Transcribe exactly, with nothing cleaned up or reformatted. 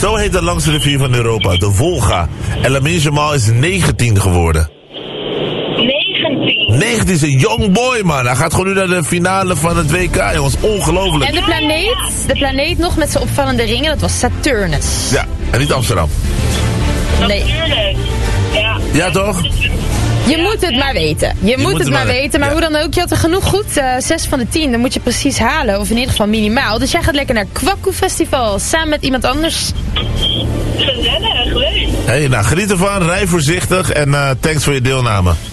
Zo heet de langste rivier van Europa, de Volga. En Lamine Jamal is negentien geworden. negentien? negentien is een young boy, man. Hij gaat gewoon nu naar de finale van het W K, jongens. Ongelooflijk. En de planeet, de planeet nog met zijn opvallende ringen, dat was Saturnus. Ja, en niet Amsterdam. Nee. Natuurlijk. Ja. Ja, toch? Je moet het maar weten. Je, moet het maar weten. Maar ja. hoe dan ook, je had er genoeg goed. Uh, zes van de tien, dan moet je precies halen. Of in ieder geval minimaal. Dus jij gaat lekker naar Kwaku Festival. Samen met iemand anders. Gezellig, leuk. Hey, nou, geniet ervan. Rij voorzichtig. En uh, thanks voor je deelname.